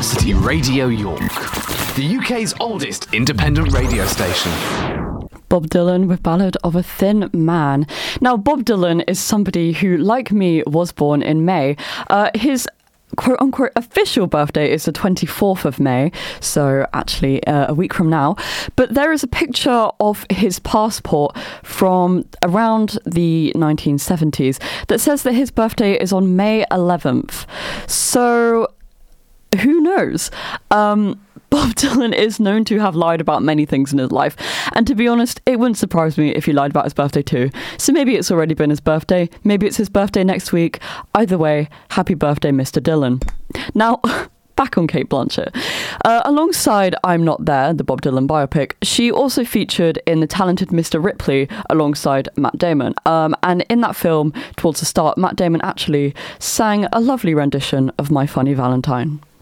University Radio York, the UK's oldest independent radio station. Bob Dylan with Ballad of a Thin Man. Now, Bob Dylan is somebody who, like me, was born in May. His quote-unquote official birthday is the 24th of May, so actually a week from now. But there is a picture of his passport from around the 1970s that says that his birthday is on May 11th. So, who knows? Bob Dylan is known to have lied about many things in his life, and to be honest, it wouldn't surprise me if he lied about his birthday too. So maybe it's already been his birthday, maybe it's his birthday next week. Either way, happy birthday, Mr. Dylan. Now, back on Cate Blanchett. Alongside I'm Not There, the Bob Dylan biopic, she also featured in The Talented Mr. Ripley alongside Matt Damon. And in that film, towards the start, Matt Damon actually sang a lovely rendition of My Funny Valentine.